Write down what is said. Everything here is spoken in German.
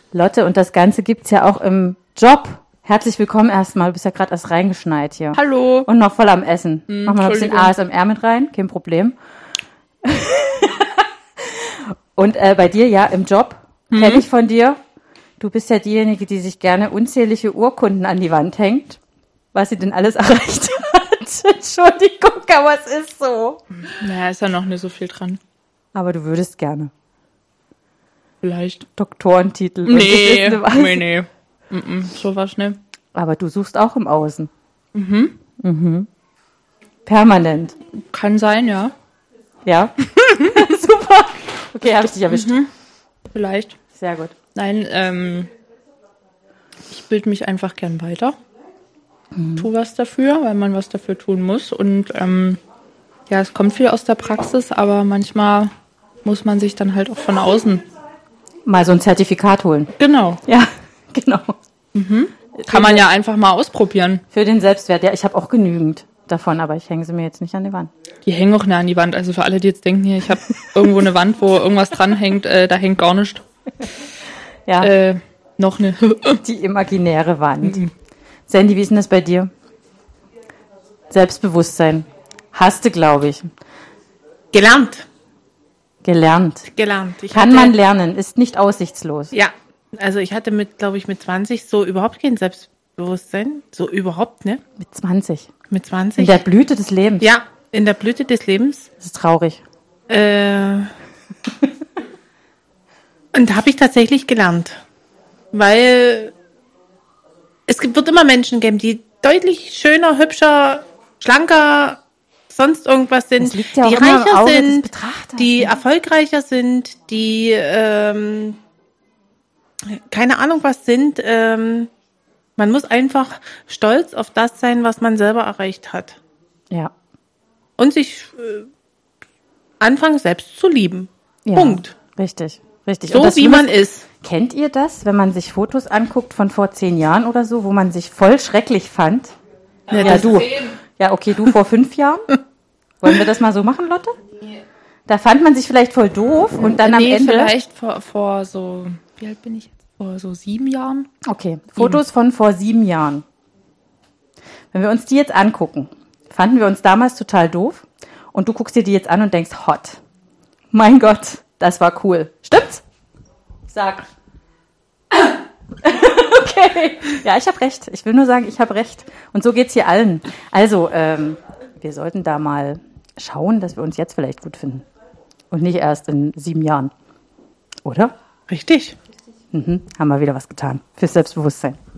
Lotte, und das Ganze gibt's ja auch im Job. Herzlich willkommen erstmal. Du bist ja gerade erst reingeschneit hier. Hallo. Und noch voll am Essen. Mach mal noch ein bisschen ASMR mit rein, kein Problem. Und bei dir, ja, im Job, kenne ich von dir. Du bist ja diejenige, die sich gerne unzählige Urkunden an die Wand hängt, was sie denn alles erreicht hat. Entschuldigung, aber es ist so. Naja, ist ja noch nicht so viel dran. Aber du würdest gerne. Vielleicht. Doktorentitel. Nee. Sowas nicht. Aber du suchst auch im Außen. Permanent. Kann sein, ja. Ja? Super. Okay, habe ich dich erwischt. Vielleicht. Sehr gut. Nein, ich bilde mich einfach gern weiter. Tu was dafür, weil man was dafür tun muss. Und ja, es kommt viel aus der Praxis, aber manchmal muss man sich dann halt auch von außen. Mal so ein Zertifikat holen. Genau. Ja, genau. Kann man ja einfach mal ausprobieren. Für den Selbstwert. Ja, ich habe auch genügend davon, aber ich hänge sie mir jetzt nicht an die Wand. Die hängen auch nicht an die Wand. Also für alle, die jetzt denken, hier, ich habe irgendwo eine Wand, wo irgendwas dranhängt, da hängt gar nichts. Ja, Noch eine. die imaginäre Wand. Sandy, wie ist denn das bei dir? Selbstbewusstsein. Hast du, glaube ich. Gelernt. Gelernt. Kann man lernen, ist nicht aussichtslos. Ja, also ich hatte mit 20 so überhaupt kein Selbstbewusstsein. So überhaupt, ne? Mit 20. Mit In 20. der Blüte des Lebens. Ja, in der Blüte des Lebens. Das ist traurig. Und da habe ich tatsächlich gelernt. Weil wird immer Menschen geben, die deutlich schöner, hübscher, schlanker, sonst irgendwas sind, Das liegt ja die auch immer im reicher Auge des sind, Betrachters, die ne? erfolgreicher sind, die keine Ahnung was sind. Man muss einfach stolz auf das sein, was man selber erreicht hat. Ja. Und sich anfangen, selbst zu lieben. Ja, Punkt. Richtig. So Und das wie man ist. Kennt ihr das, wenn man sich Fotos anguckt von vor 10 Jahren oder so, wo man sich voll schrecklich fand? Ja, du. Ja, okay, du vor 5 Jahren. Wollen wir das mal so machen, Lotte? Da fand man sich vielleicht voll doof und dann am Ende... vielleicht vor so, wie alt bin ich jetzt? Vor so 7 Jahren? Okay, Fotos von vor 7 Jahren. Wenn wir uns die jetzt angucken, fanden wir uns damals total doof und du guckst dir die jetzt an und denkst, hot. Mein Gott, das war cool. Stimmt's? Sag. Okay. Ja, ich habe recht. Ich will nur sagen, ich habe recht. Und so geht's hier allen. Also, wir sollten da mal schauen, dass wir uns jetzt vielleicht gut finden. Und nicht erst in 7 Jahren. Oder? Richtig. Haben wir wieder was getan. Fürs Selbstbewusstsein.